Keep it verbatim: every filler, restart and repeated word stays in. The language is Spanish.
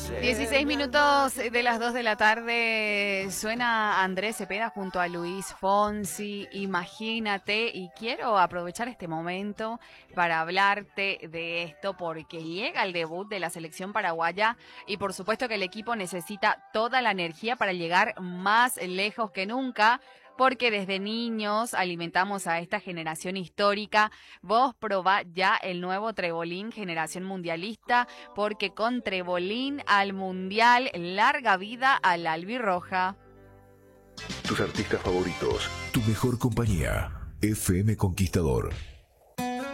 dieciséis minutos de las dos de la tarde, suena Andrés Cepeda junto a Luis Fonsi, Imagínate, y quiero aprovechar este momento para hablarte de esto porque llega el debut de la selección paraguaya y por supuesto que el equipo necesita toda la energía para llegar más lejos que nunca, porque desde niños alimentamos a esta generación histórica. Vos probá ya el nuevo Trebolín Generación Mundialista, porque con Trebolín al Mundial, larga vida al albirroja. Tus artistas favoritos, tu mejor compañía, F M Conquistador.